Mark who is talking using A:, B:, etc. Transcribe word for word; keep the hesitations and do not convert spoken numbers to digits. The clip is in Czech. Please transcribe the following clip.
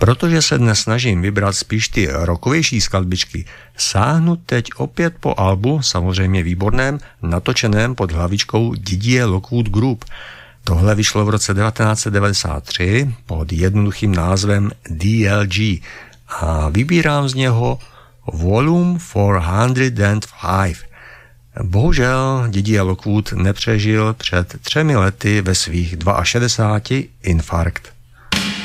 A: protože se dnes snažím vybrat spíš ty rockovější skladbičky, sáhnu teď opět po albu, samozřejmě výborném, natočeném pod hlavičkou Didier Lockwood Group. Tohle vyšlo v roce devatenáct set devadesát tři pod jednoduchým názvem D L G a vybírám z něho Volume čtyři sto pět. Bohužel Didier Lockwood nepřežil před třemi lety ve svých šedesáti dvou infarkt.